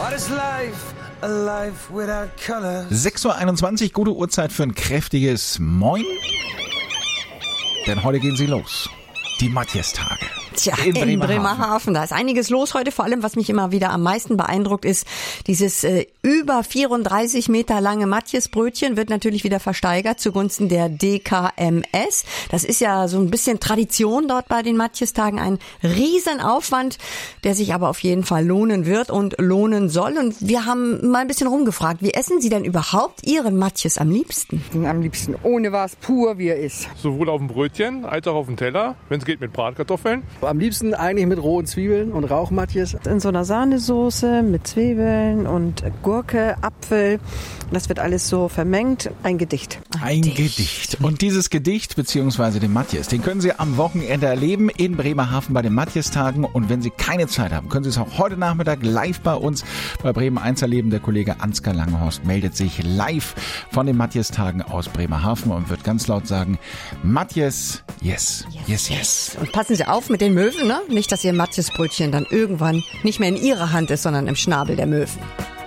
What is life? A life without color. 6:21 Uhr, gute Uhrzeit für ein kräftiges Moin. Denn heute gehen sie los. Die Matthias-Tage. Tja, in Bremerhaven. Da ist einiges los heute. Vor allem, was mich immer wieder am meisten beeindruckt, ist dieses über 34 Meter lange Matthias-Brötchen wird natürlich wieder versteigert zugunsten der DKMS. Das ist ja so ein bisschen Tradition dort bei den Matthias-Tagen. Ein Riesenaufwand, der sich aber auf jeden Fall lohnen wird und lohnen soll. Und wir haben mal ein bisschen rumgefragt, wie essen Sie denn überhaupt Ihren Matthias am liebsten? Am liebsten ohne was, pur wie er ist. Sowohl auf dem Brötchen als auch auf dem Teller, wenn es geht mit Bratkartoffeln. Am liebsten eigentlich mit rohen Zwiebeln und Rauchmatthias. In so einer Sahnesoße mit Zwiebeln und Gurke, Apfel. Das wird alles so vermengt. Ein Gedicht. Ein Gedicht. Und dieses Gedicht bzw. den Matthias, den können Sie am Wochenende erleben in Bremerhaven bei den Matthias-Tagen. Und wenn Sie keine Zeit haben, können Sie es auch heute Nachmittag live bei uns bei Bremen 1 erleben. Der Kollege Ansgar Langehorst meldet sich live von den Matthias-Tagen aus Bremerhaven und wird ganz laut sagen, Matthias, yes, yes, yes. Und passen Sie auf mit den Möwen, ne? Nicht, dass Ihr Matthias-Brötchen dann irgendwann nicht mehr in Ihrer Hand ist, sondern im Schnabel der Möwen.